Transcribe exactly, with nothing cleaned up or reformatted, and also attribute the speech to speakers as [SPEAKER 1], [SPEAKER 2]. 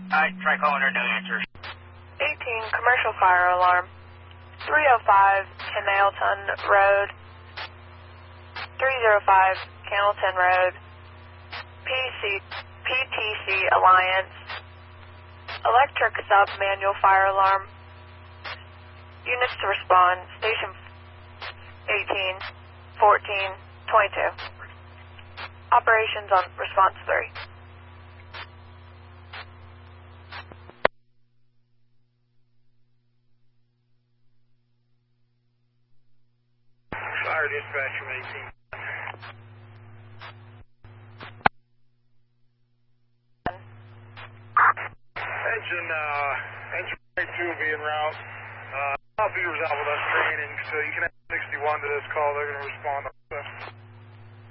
[SPEAKER 1] Alright, try calling her, no answer.
[SPEAKER 2] eighteen, commercial fire alarm. three oh five, Canalton Road. three oh five, Canalton Road. P C, P T C Alliance. Electric sub-manual fire alarm. Units to respond, station eighteen, fourteen, twenty-two. Operations on response three.
[SPEAKER 3] Fire dispatch from eighteen. Engine, uh, engine two will be en route. Uh, I'll be resolved with us training, so you can have sixty-one to this call. They're going to respond